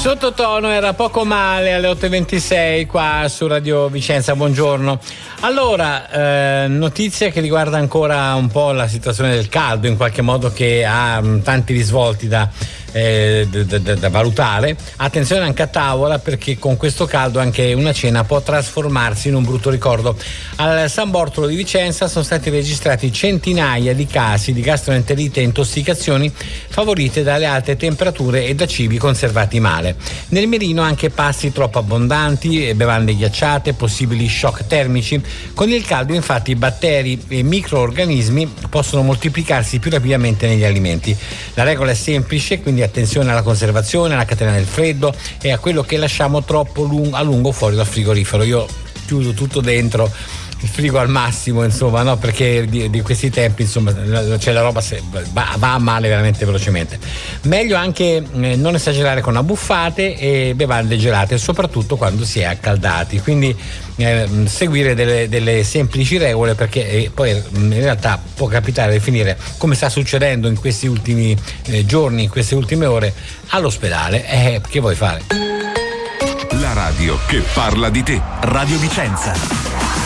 Sottotono era poco male alle 8:26 qua su Radio Vicenza. Buongiorno. Allora, notizia che riguarda ancora un po' la situazione del caldo, in qualche modo, che ha tanti risvolti da valutare. Attenzione anche a tavola, perché con questo caldo anche una cena può trasformarsi in un brutto ricordo. Al San Bortolo di Vicenza sono stati registrati centinaia di casi di gastroenterite e intossicazioni favorite dalle alte temperature e da cibi conservati male. Nel mirino anche pasti troppo abbondanti, bevande ghiacciate, possibili shock termici. Con il caldo infatti batteri e microorganismi possono moltiplicarsi più rapidamente negli alimenti. La regola è semplice, quindi attenzione alla conservazione, alla catena del freddo e a quello che lasciamo troppo a lungo fuori dal frigorifero. Io chiudo tutto dentro il frigo al massimo, insomma, no? Perché di questi tempi, insomma, cioè la roba va male veramente velocemente. Meglio anche non esagerare con abbuffate e bevande gelate, soprattutto quando si è accaldati. Quindi seguire delle semplici regole, perché poi in realtà può capitare di finire, come sta succedendo in questi ultimi giorni, in queste ultime ore, all'ospedale. Che vuoi fare? La radio che parla di te. Radio Vicenza.